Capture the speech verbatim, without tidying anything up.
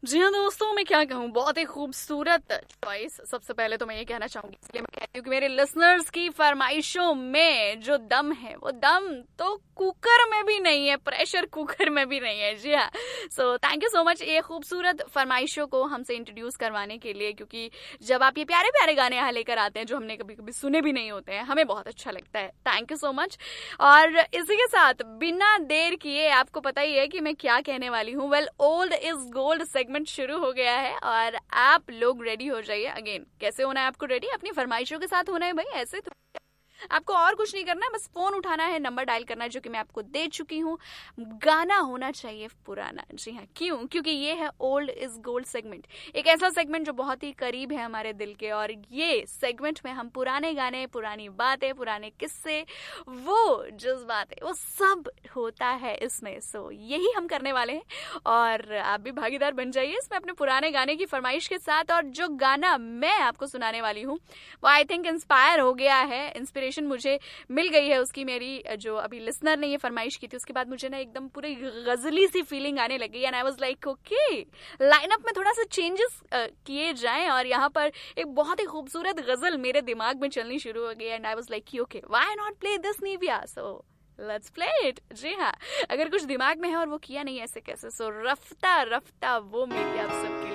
जी हाँ दोस्तों, मैं क्या कहूँ, बहुत ही खूबसूरत चॉइस। सबसे पहले तो मैं ये कहना चाहूंगी, इसलिए मैं कहती हूँ कि मेरे लिसनर्स की फरमाइशों में जो दम है वो दम तो कुकर में भी नहीं है, प्रेशर कुकर में भी नहीं है। जी हाँ, so thank you so much ये खूबसूरत फरमाइशों को हमसे इंट्रोड्यूस करवाने के लिए, क्योंकि जब आप ये प्यारे प्यारे गाने यहाँ लेकर आते हैं जो हमने कभी कभी सुने भी नहीं होते हैं, हमें बहुत अच्छा लगता है। Thank you so much. और इसी के साथ बिना देर किए आपको पता ही है कि मैं क्या कहने वाली हूँ। Well, old is gold segment शुरू हो गया है और आप लोग रेडी हो जाइए। अगेन, कैसे होना है आपको रेडी? अपनी फरमाइशों के साथ होना है भाई, ऐसे तो आपको और कुछ नहीं करना है, बस फोन उठाना है, नंबर डायल करना है जो कि मैं आपको दे चुकी हूँ। गाना होना चाहिए पुराना। जी हाँ, क्यों? क्योंकि ये है ओल्ड इज गोल्ड सेगमेंट, एक ऐसा सेगमेंट जो बहुत ही करीब है हमारे दिल के। और ये सेगमेंट में हम पुराने गाने, पुरानी बातें, पुराने किस्से, वो जज्बातें, वो सब होता है इसमें। सो यही हम करने वाले हैं और आप भी भागीदार बन जाइए इसमें अपने पुराने गाने की फरमाइश के साथ। और जो गाना मैं आपको सुनाने वाली हूँ वो आई थिंक इंस्पायर हो गया है, इंस्पिरेशन मुझे मिल गई है उसकी। मेरी जो अभी लिसनर ने ये फरमाइश की थी उसके बाद मुझे ना एकदम पूरी गजली सी फीलिंग आने लगी and I was like okay, lineup में थोड़ा सा चेंजेस किए जाएं। और यहाँ पर एक बहुत ही खूबसूरत गजल मेरे दिमाग में चलनी शुरू हो गई and I was like okay, why not play this Nivea, so let's play it. जी हाँ, अगर कुछ दिमाग में है और वो किया नहीं ऐसे कैसे, सो रफ्ता रफ्ता वो मेरी आप सबके लिए।